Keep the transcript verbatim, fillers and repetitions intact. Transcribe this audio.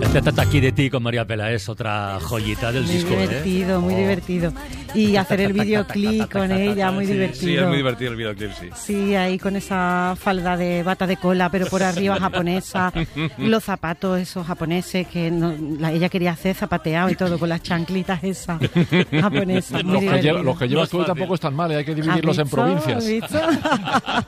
Este Tataki de ti con María Pela es otra joyita del muy disco. Muy divertido, ¿eh? muy oh. divertido. Y hacer el videoclip con ella, muy sí, divertido. Sí, es muy divertido el videoclip, sí. Sí, ahí con esa falda de bata de cola, pero por arriba japonesa. Los zapatos esos japoneses que no, la, ella quería hacer zapateado y todo con las chanclitas esas japonesas. Muy los, que lleva, divertido. los que llevas No es tú fácil. tampoco están mal, ¿eh? Hay que dividirlos en ¿Has visto? provincias. ¿Has visto?